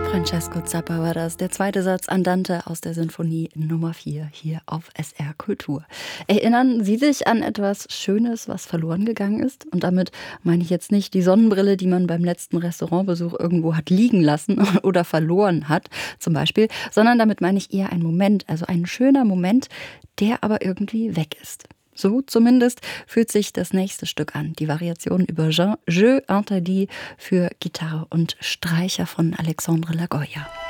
Francesco Zappa war das, der zweite Satz Andante aus der Sinfonie Nummer 4 hier auf SR Kultur. Erinnern Sie sich an etwas Schönes, was verloren gegangen ist? Und damit meine ich jetzt nicht die Sonnenbrille, die man beim letzten Restaurantbesuch irgendwo hat liegen lassen oder verloren hat, zum Beispiel, sondern damit meine ich eher einen Moment, also ein schöner Moment, der aber irgendwie weg ist. So zumindest fühlt sich das nächste Stück an, die Variation über Jean Jeu Interdit für Gitarre und Streicher von Alexandre Lagoya.